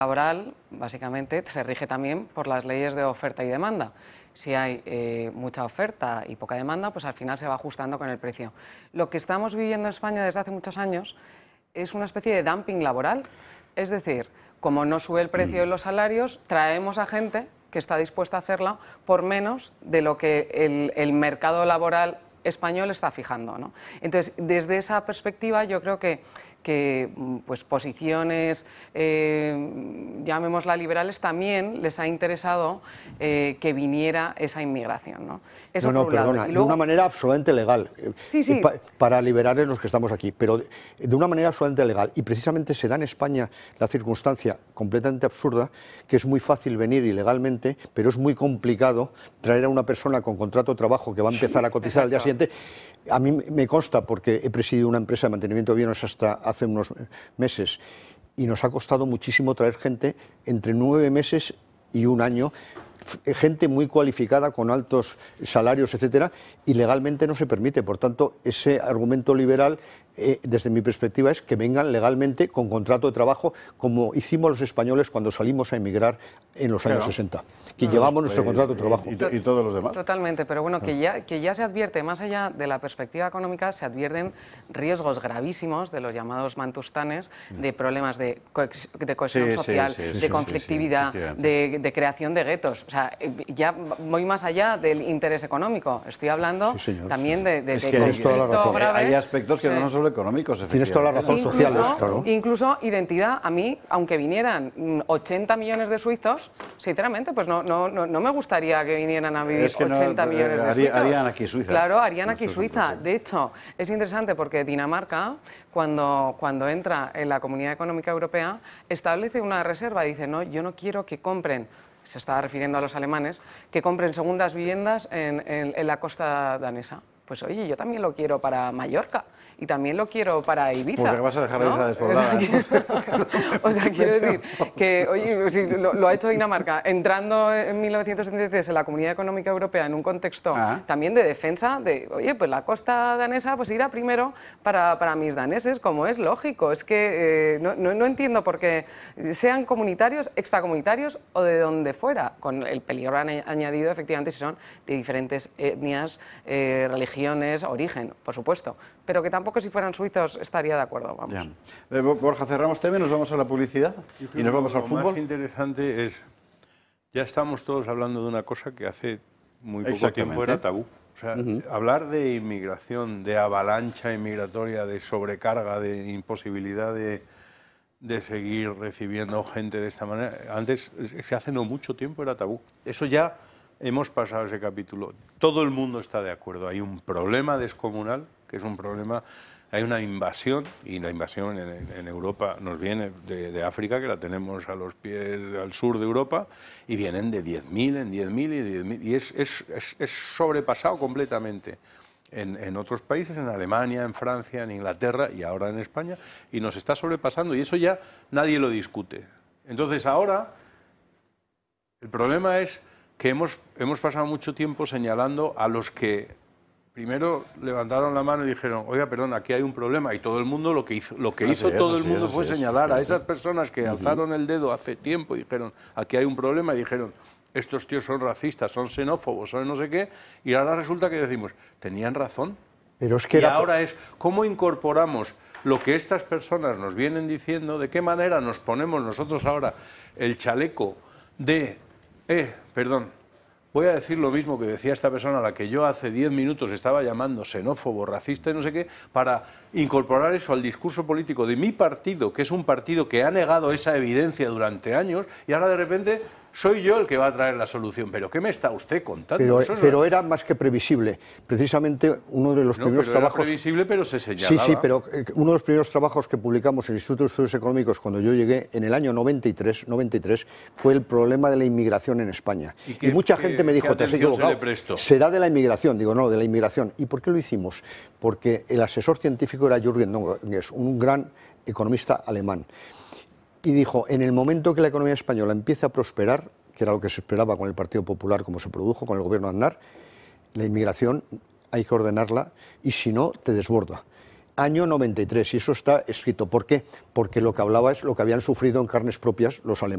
laboral, básicamente, se rige también por las leyes de oferta y demanda. Si hay mucha oferta y poca demanda, pues al final se va ajustando con el precio. Lo que estamos viviendo en España desde hace muchos años es una especie de dumping laboral. Es decir, como no sube el precio de los salarios, traemos a gente que está dispuesta a hacerla por menos de lo que el mercado laboral español está fijando, ¿no? Entonces, desde esa perspectiva, yo creo que pues posiciones, llamémosla liberales, también les ha interesado que viniera esa inmigración, ¿no? Eso no, por un lado. perdona, Y luego, de una manera absolutamente legal, sí. para liberales los que estamos aquí, pero de una manera absolutamente legal. Y precisamente se da en España la circunstancia completamente absurda, que es muy fácil venir ilegalmente, pero es muy complicado traer a una persona con contrato de trabajo que va a empezar a cotizar al día siguiente. A mí me consta, porque he presidido una empresa de mantenimiento de aviones hasta hace unos meses, y nos ha costado muchísimo traer gente entre 9 meses y un año, gente muy cualificada, con altos salarios, etcétera, y legalmente no se permite. Por tanto, ese argumento liberal, desde mi perspectiva, es que vengan legalmente con contrato de trabajo, como hicimos los españoles cuando salimos a emigrar en los años 60, que llevamos nuestro contrato de trabajo. Y todos los demás. Totalmente, pero bueno, que ya se advierte, más allá de la perspectiva económica, se advierten riesgos gravísimos de los llamados mantustanes, de problemas de cohesión social, de conflictividad, de creación de guetos. O sea, ya voy más allá del interés económico, estoy hablando también de conflicto grave. Hay aspectos que no son solo económicos. Tienes toda la razón, sociales, claro. Incluso identidad. A mí, aunque vinieran 80 millones de suizos, sinceramente, pues no me gustaría que vinieran a vivir 80 millones de suizos. Harían aquí Suiza. Claro, harían aquí Suiza. De hecho, es interesante porque Dinamarca, cuando entra en la Comunidad Económica Europea, establece una reserva. Dice, no, yo no quiero que compren, se estaba refiriendo a los alemanes, que compren segundas viviendas en la costa danesa. Pues oye, yo también lo quiero para Mallorca y también lo quiero para Ibiza. Porque vas a dejar Ibiza despoblada. O sea, quiero decir que, oye, si lo ha hecho Dinamarca, entrando en 1973 en la Comunidad Económica Europea en un contexto también de defensa de, oye, pues la costa danesa pues irá primero para mis daneses, como es lógico. Es que no entiendo por qué, sean comunitarios, extracomunitarios o de donde fuera, con el peligro añadido, efectivamente, si son de diferentes etnias, religiones, origen, por supuesto, pero que tampoco si fueran suizos estaría de acuerdo, vamos. Borja, cerramos TV, nos vamos a la publicidad y nos vamos al fútbol. Lo más interesante es, ya estamos todos hablando de una cosa que hace muy poco tiempo era tabú. O sea, hablar de inmigración, de avalancha inmigratoria, de sobrecarga, de imposibilidad de seguir recibiendo gente de esta manera, antes, hace no mucho tiempo era tabú. Eso ya hemos pasado ese capítulo. Todo el mundo está de acuerdo. Hay un problema descomunal, que es un problema, hay una invasión, y la invasión en Europa nos viene de África, que la tenemos a los pies al sur de Europa, y vienen de 10.000 en 10.000 y 10.000, y es sobrepasado completamente en otros países, en Alemania, en Francia, en Inglaterra y ahora en España, y nos está sobrepasando, y eso ya nadie lo discute. Entonces ahora el problema es que hemos pasado mucho tiempo señalando a los que primero levantaron la mano y dijeron, oiga, perdón, aquí hay un problema, y todo el mundo lo que hizo todo el mundo fue señalar a esas personas que alzaron el dedo hace tiempo y dijeron, aquí hay un problema, y dijeron, estos tíos son racistas, son xenófobos, son no sé qué, y ahora resulta que decimos, tenían razón. Pero es que y ahora es, ¿cómo incorporamos lo que estas personas nos vienen diciendo? ¿De qué manera nos ponemos nosotros ahora el chaleco de... perdón, voy a decir lo mismo que decía esta persona a la que yo hace 10 minutos estaba llamando xenófobo, racista y no sé qué, para incorporar eso al discurso político de mi partido, que es un partido que ha negado esa evidencia durante años, y ahora de repente soy yo el que va a traer la solución. ¿Pero qué me está usted contando? Pero era más que previsible. Precisamente uno de los primeros trabajos... Era previsible, pero se señalaba. Sí, pero uno de los primeros trabajos que publicamos en el Instituto de Estudios Económicos cuando yo llegué en el año 93 fue el problema de la inmigración en España. Y mucha gente me dijo, te has equivocado, será de la inmigración. Digo, no, de la inmigración. ¿Y por qué lo hicimos? Porque el asesor científico era Jürgen Nogges, un gran economista alemán. Y dijo, en el momento que la economía española empiece a prosperar, que era lo que se esperaba con el Partido Popular, como se produjo con el gobierno de Aznar, la inmigración hay que ordenarla y si no, te desborda. Año 93, y eso está escrito. ¿Por qué? Porque lo que hablaba es lo que habían sufrido en carnes propias los alemanes.